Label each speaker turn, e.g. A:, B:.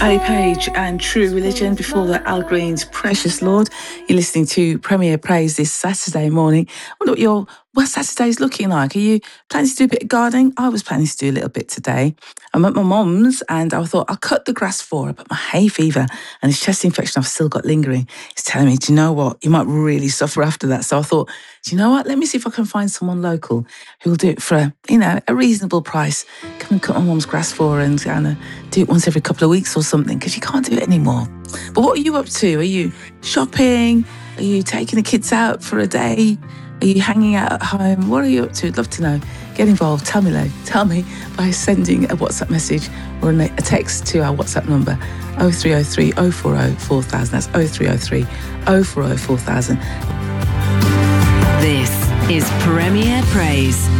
A: Ali Page and True Religion. Before that, Al Green's Precious Lord. You're listening to Premier Praise this Saturday morning. I wonder what Saturday's looking like. Are you planning to do a bit of gardening? I was planning to do a little bit today. I'm at my mum's and I thought I'll cut the grass for her, but my hay fever and this chest infection I've still got lingering is telling me, do you know what? You might really suffer after that. So I thought, do you know what? Let me see if I can find someone local who will do it for a reasonable price. Come and cut my mum's grass for her and do it once every couple of weeks or something, because you can't do it anymore. But what are you up to? Are you shopping? Are you taking the kids out for a day? Are you hanging out at home? What are you up to? I'd love to know. Get involved. Tell me by sending a WhatsApp message or a text to our WhatsApp number 0303 040 4000. That's 0303 040 4000.
B: This is Premier Praise